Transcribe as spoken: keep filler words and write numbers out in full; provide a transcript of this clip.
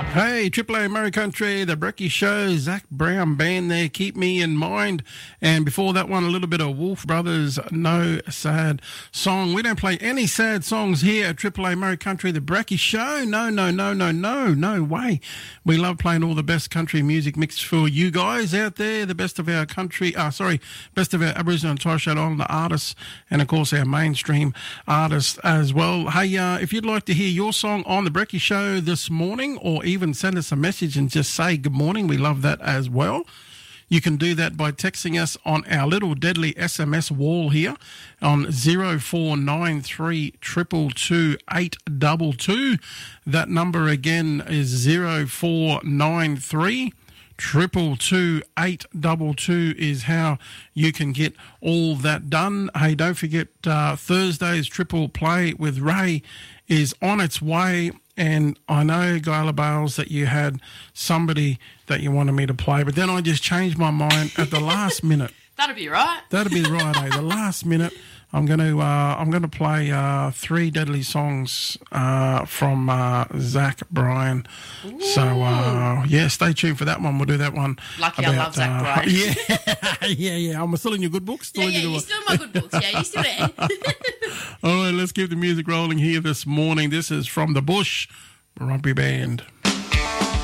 Hey, Triple A Murray Country, The Brekkie Show, Zach Brown Band there, Keep Me in Mind. And before that one, a little bit of Wolf Brothers, No Sad Song. We don't play any sad songs here at Triple A Murray Country, The Brekkie Show. No, no, no, no, no, no way. We love playing all the best country music mixed for you guys out there, the best of our country, uh, sorry, best of our Aboriginal and Torres Strait Islander artists, and of course our mainstream artists as well. Hey, uh, if you'd like to hear your song on The Brekkie Show this morning, or even Even send us a message and just say good morning. We love that as well. You can do that by texting us on our little deadly S M S wall here on zero four nine three two two two eight two two. That number again is zero four nine three Triple two eight double two is how you can get all that done. Hey, don't forget uh, Thursday's Triple Play with Ray is on its way. And I know, Guyla Bales, that you had somebody that you wanted me to play, but then I just changed my mind at the last minute. That'll be right. That'll be right, eh? The last minute, I'm going to uh, I'm going to play uh, three deadly songs uh, from uh, Zach Bryan. Ooh. So uh, yeah, stay tuned for that one. We'll do that one. Lucky about, I love Zach uh, Bryan. Yeah, yeah, yeah. I'm still in your good books. Still yeah, in yeah, your you're still in my good books. Yeah, you're still there. All right, let's keep the music rolling here this morning. This is From the Bush, Rumpy Band.